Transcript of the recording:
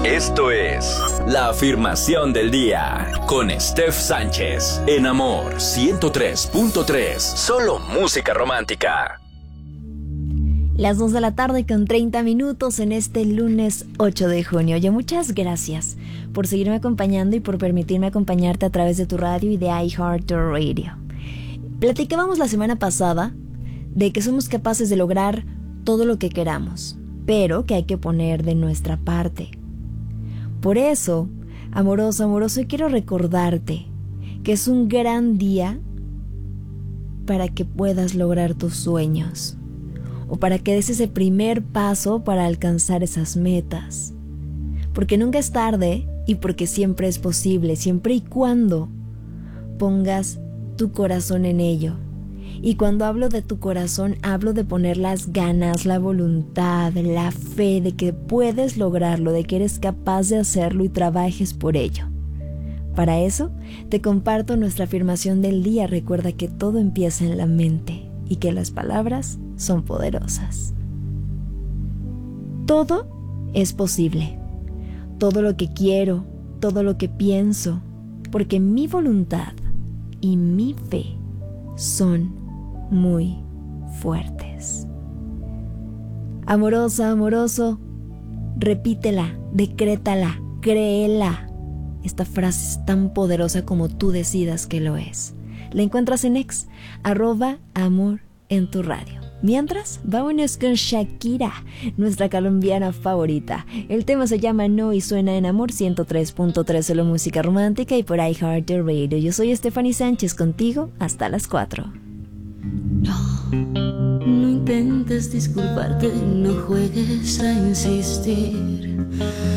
Esto es La Afirmación del Día con Steph Sánchez en Amor 103.3. Solo música romántica. Las 2 de la tarde con 30 minutos en este lunes 8 de junio. Oye, muchas gracias por seguirme acompañando y por permitirme acompañarte a través de tu radio y de iHeartRadio. Platicábamos la semana pasada de que somos capaces de lograr todo lo que queramos, pero que hay que poner de nuestra parte. Por eso, amoroso, hoy quiero recordarte que es un gran día para que puedas lograr tus sueños o para que des ese primer paso para alcanzar esas metas. Porque nunca es tarde y porque siempre es posible, siempre y cuando pongas tu corazón en ello. Y cuando hablo de tu corazón, hablo de poner las ganas, la voluntad, la fe de que puedes lograrlo, de que eres capaz de hacerlo y trabajes por ello. Para eso, te comparto nuestra afirmación del día. Recuerda que todo empieza en la mente y que las palabras son poderosas. Todo es posible. Todo lo que quiero, todo lo que pienso, porque mi voluntad y mi fe son muy fuertes. Amorosa, amoroso, repítela, decrétala, créela. Esta frase es tan poderosa como tú decidas que lo es. La encuentras en @amor en tu radio. Mientras, vámonos con Shakira, nuestra colombiana favorita. El tema se llama No y suena en Amor 103.3, solo música romántica y por iHeartRadio. Yo soy Stephanie Sánchez, contigo hasta las 4. No intentes disculparte, no juegues a insistir.